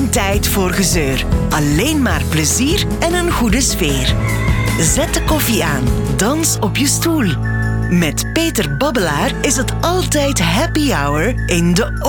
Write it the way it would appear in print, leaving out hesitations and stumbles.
Geen tijd voor gezeur. Alleen maar plezier en een goede sfeer. Zet de koffie aan. Dans op je stoel. Met Peter Babbelaar is het altijd happy hour in de